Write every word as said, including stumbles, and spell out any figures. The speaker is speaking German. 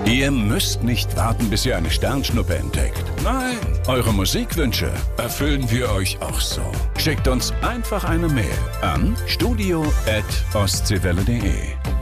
Ihr müsst nicht warten, bis ihr eine Sternschnuppe entdeckt. Nein, eure Musikwünsche erfüllen wir euch auch so. Schickt uns einfach eine Mail an studio at ostseewelle punkt de.